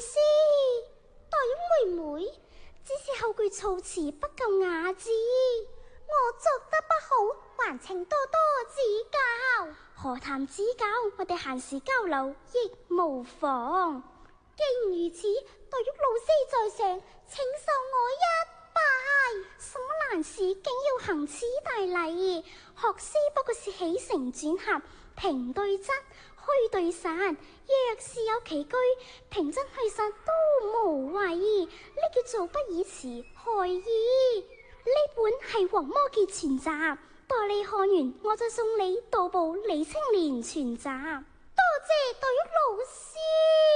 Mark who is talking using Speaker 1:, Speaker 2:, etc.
Speaker 1: 師，黛玉妹妹，只是後句措辭不夠雅致，我作得不好，還請多多指教。何談指教，我哋閒時交流亦無妨。既然如此，黛玉老師在上，請受我一拜。什麼難事，竟要行此大禮？學師不過是起承轉合，平對質，虛對實。若是有其居，平真虛實都無謂。呢叫做不以詞害意。呢本係黃魔傑全集，待你看完，我再送你道部李青蓮全集。多謝黛玉老師。